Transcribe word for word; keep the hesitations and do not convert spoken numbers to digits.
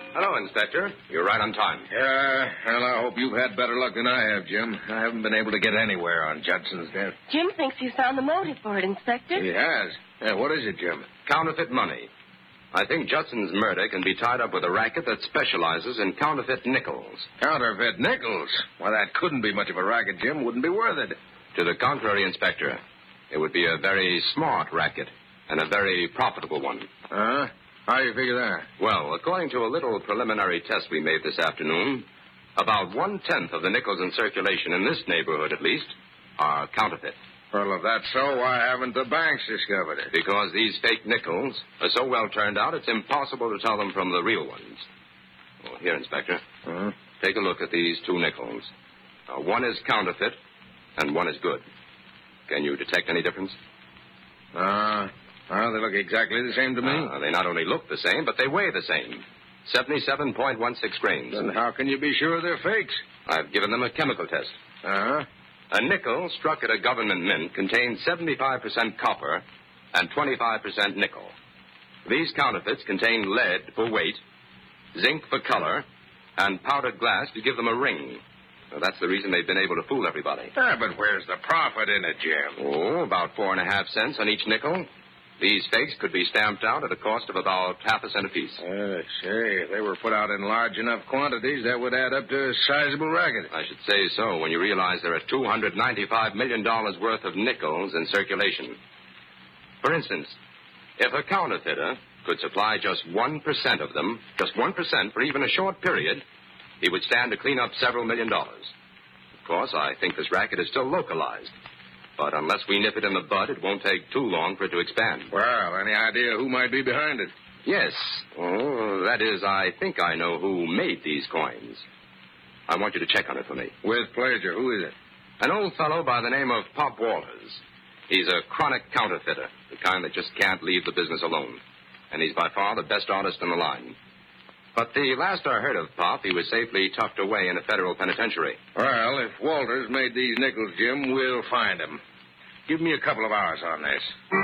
Hello, Inspector. You're right on time. Yeah, well, I hope you've had better luck than I have, Jim. I haven't been able to get anywhere on Judson's death. Jim thinks he's found the motive for it, Inspector. He has? Yeah, what is it, Jim? Counterfeit money. I think Judson's murder can be tied up with a racket that specializes in counterfeit nickels. Counterfeit nickels? Why, that couldn't be much of a racket, Jim. Wouldn't be worth it. To the contrary, Inspector. It would be a very smart racket and a very profitable one. Huh? How do you figure that? Well, according to a little preliminary test we made this afternoon, about one-tenth of the nickels in circulation in this neighborhood, at least, are counterfeit. Well, if that's so, why haven't the banks discovered it? Because these fake nickels are so well turned out, it's impossible to tell them from the real ones. Oh, here, Inspector. Huh? Take a look at these two nickels. Uh, one is counterfeit, and one is good. Can you detect any difference? Uh, well, they look exactly the same to me. Uh, they not only look the same, but they weigh the same. seventy-seven point one six grains. Then how can you be sure they're fakes? I've given them a chemical test. Uh-huh. A nickel struck at a government mint contains seventy-five percent copper and twenty-five percent nickel. These counterfeits contain lead for weight, zinc for color, and powdered glass to give them a ring. Well, that's the reason they've been able to fool everybody. Ah, but where's the profit in it, Jim? Oh, about four and a half cents on each nickel. These fakes could be stamped out at a cost of about half a cent apiece. Uh, say, if they were put out in large enough quantities, that would add up to a sizable racket. I should say so when you realize there are two hundred ninety-five million dollars worth of nickels in circulation. For instance, if a counterfeiter could supply just one percent of them, just one percent for even a short period, he would stand to clean up several million dollars. Of course, I think this racket is still localized. But unless we nip it in the bud, it won't take too long for it to expand. Well, any idea who might be behind it? Yes. Oh, that is, I think I know who made these coins. I want you to check on it for me. With pleasure. Who is it? An old fellow by the name of Pop Walters. He's a chronic counterfeiter, the kind that just can't leave the business alone. And he's by far the best artist in the line. But the last I heard of Pop, he was safely tucked away in a federal penitentiary. Well, if Walters made these nickels, Jim, we'll find him. Give me a couple of hours on this.